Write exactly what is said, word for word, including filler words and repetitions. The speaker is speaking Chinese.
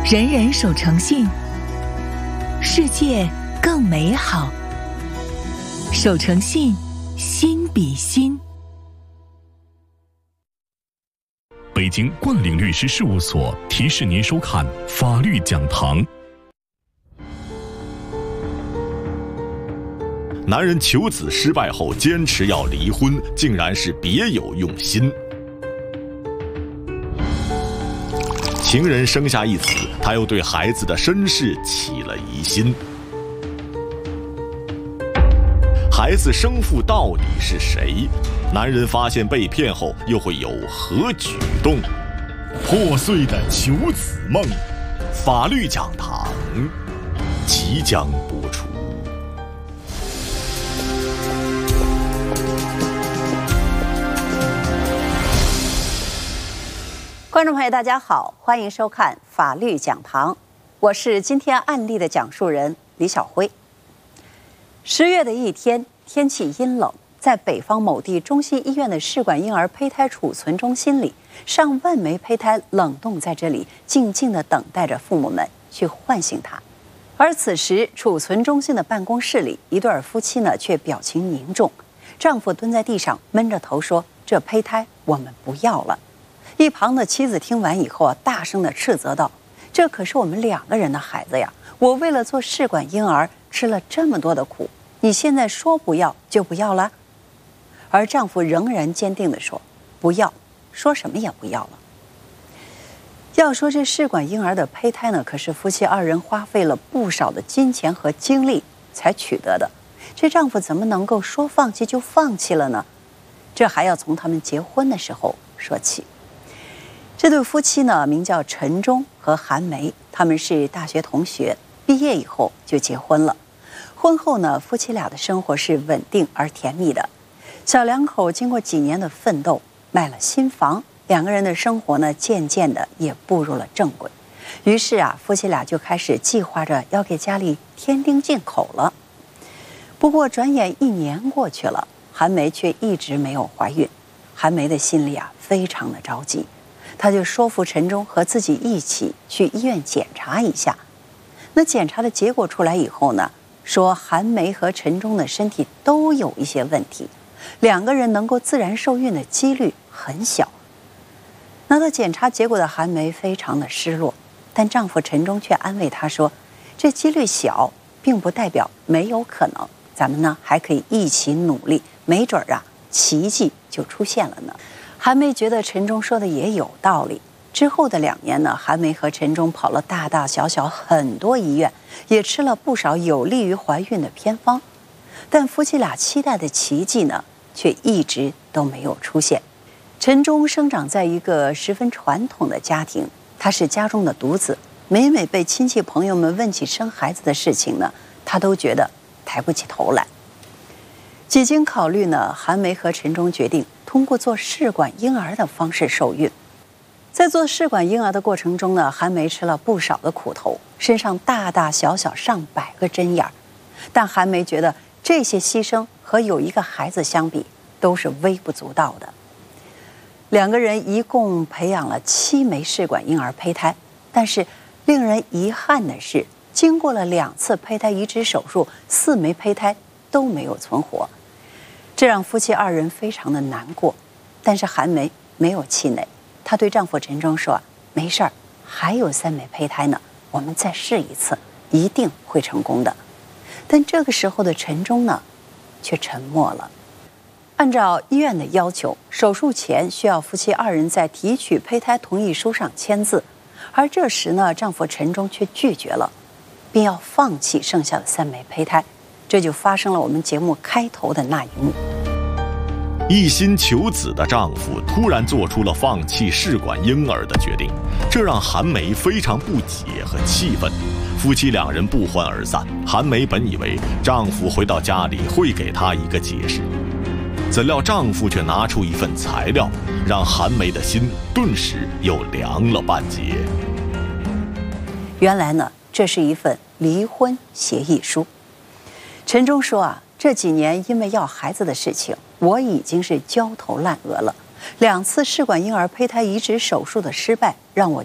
人人守诚信，世界更美好。守诚信，心比心。 北京冠领律师事务所提示您收看法律讲堂。 男人求子失败后坚持要离婚，竟然是别有用心。情人生下一子，他又对孩子的身世起了疑心。孩子生父到底是谁？男人发现被骗后又会有何举动？破碎的求子梦，法律讲堂即将播出。 观众朋友大家好，欢迎收看法律讲堂，我是今天案例的讲述人李晓辉。十月的一天，天气阴冷，在北方某地中心医院的试管婴儿胚胎储存中心里，上万枚胚胎冷冻在这里，静静地等待着父母们去唤醒它。而此时，储存中心的办公室里，一对夫妻呢却表情凝重，丈夫蹲在地上闷着头说：“这胚胎我们不要了。”一旁的妻子听完以后啊，大声地斥责道：“这可是我们两个人的孩子呀！我为了做试管婴儿吃了这么多的苦，你现在说不要就不要了？”而丈夫仍然坚定地说：“不要，说什么也不要了。”要说这试管婴儿的胚胎呢，可是夫妻二人花费了不少的金钱和精力才取得的，这丈夫怎么能够说放弃就放弃了呢？这还要从他们结婚的时候说起。这对夫妻呢，名叫陈忠和韩梅，他们是大学同学，毕业以后就结婚了。婚后呢，夫妻俩的生活是稳定而甜蜜的。小两口经过几年的奋斗，买了新房，两个人的生活呢，渐渐的也步入了正轨。于是啊，夫妻俩就开始计划着要给家里添丁进口了。不过转眼一年过去了，韩梅却一直没有怀孕。韩梅的心里啊，非常的着急。他就说服陈忠和自己一起去医院检查一下。那检查的结果出来以后呢，说韩梅和陈忠的身体都有一些问题，两个人能够自然受孕的几率很小。拿到检查结果的韩梅非常的失落，但丈夫陈忠却安慰她说：“这几率小，并不代表没有可能，咱们呢还可以一起努力，没准儿啊奇迹就出现了呢。”韩梅觉得陈忠说的也有道理。之后的两年呢，韩梅和陈忠跑了大大小小很多医院，也吃了不少有利于怀孕的偏方，但夫妻俩期待的奇迹呢，却一直都没有出现。陈忠生长在一个十分传统的家庭，他是家中的独子，每每被亲戚朋友们问起生孩子的事情呢，他都觉得抬不起头来。几经考虑呢，韩梅和陈忠决定通过做试管婴儿的方式受孕。在做试管婴儿的过程中呢，韩梅吃了不少的苦头，身上大大小小上百个针眼儿，但韩梅觉得这些牺牲和有一个孩子相比都是微不足道的。两个人一共培养了七枚试管婴儿胚胎，但是令人遗憾的是，经过了两次胚胎移植手术，四枚胚胎都没有存活。这让夫妻二人非常的难过，但是韩梅没有气馁，她对丈夫陈忠说：“没事儿，还有三枚胚胎呢，我们再试一次，一定会成功的。”但这个时候的陈忠呢，却沉默了。按照医院的要求，手术前需要夫妻二人在提取胚胎同意书上签字，而这时呢，丈夫陈忠却拒绝了，并要放弃剩下的三枚胚胎。这就发生了我们节目开头的那一幕。 一心求子的丈夫突然做出了放弃试管婴儿的决定，这让韩梅非常不解和气愤。夫妻两人不欢而散。韩梅本以为丈夫回到家里会给她一个解释，怎料丈夫却拿出一份材料，让韩梅的心顿时又凉了半截。 原来呢，这是一份离婚协议书。陈忠说啊，这几年因为要孩子的事情，我已经是焦头烂额了。两次试管婴儿胚胎移植手术的失败，让我